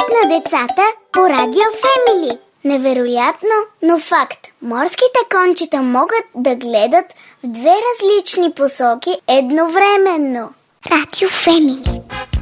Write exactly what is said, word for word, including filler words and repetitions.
на децата по Радио Фемили. Невероятно, но факт. Морските кончета могат да гледат в две различни посоки едновременно. Радио Фемили.